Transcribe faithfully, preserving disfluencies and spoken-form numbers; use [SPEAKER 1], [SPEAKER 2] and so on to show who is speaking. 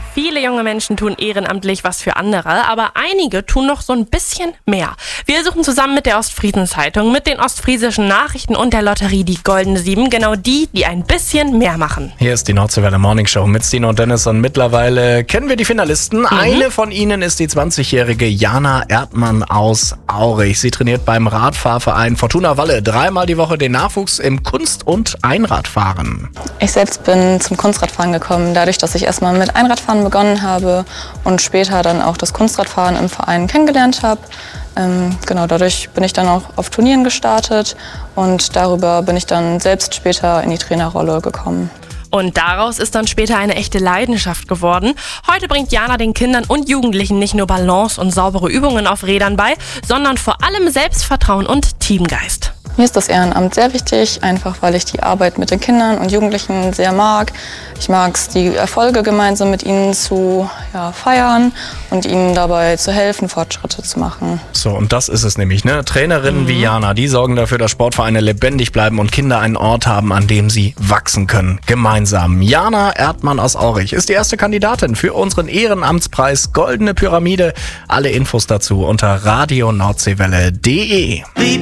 [SPEAKER 1] Viele junge Menschen tun ehrenamtlich was für andere, aber einige tun noch so ein bisschen mehr. Wir suchen zusammen mit der Ostfriesen-Zeitung, mit den ostfriesischen Nachrichten und der Lotterie die Goldene Sieben, genau die, die ein bisschen mehr machen.
[SPEAKER 2] Hier ist die Nordseewelle Morning Show mit Stine und Dennis und mittlerweile kennen wir die Finalisten. Mhm. Eine von ihnen ist die zwanzigjährige Jana Erdmann aus Aurich. Sie trainiert beim Radfahrverein Fortuna Walle dreimal die Woche den Nachwuchs im Kunst- und Einradfahren.
[SPEAKER 3] Ich selbst bin zum Kunstradfahren gekommen, dadurch, dass ich erstmal mit Einradfahren begonnen habe und später dann auch das Kunstradfahren im Verein kennengelernt habe. Ähm, genau, dadurch bin ich dann auch auf Turnieren gestartet und darüber bin ich dann selbst später in die Trainerrolle gekommen.
[SPEAKER 1] Und daraus ist dann später eine echte Leidenschaft geworden. Heute bringt Jana den Kindern und Jugendlichen nicht nur Balance und saubere Übungen auf Rädern bei, sondern vor allem Selbstvertrauen und Teamgeist.
[SPEAKER 3] Mir ist das Ehrenamt sehr wichtig, einfach weil ich die Arbeit mit den Kindern und Jugendlichen sehr mag. Ich mag es, die Erfolge gemeinsam mit ihnen zu ja, feiern und ihnen dabei zu helfen, Fortschritte zu machen.
[SPEAKER 2] So, und das ist es nämlich, ne? Trainerinnen mhm. wie Jana, die sorgen dafür, dass Sportvereine lebendig bleiben und Kinder einen Ort haben, an dem sie wachsen können. Gemeinsam. Jana Erdmann aus Aurich ist die erste Kandidatin für unseren Ehrenamtspreis Goldene Pyramide. Alle Infos dazu unter radio nordseewelle punkt de.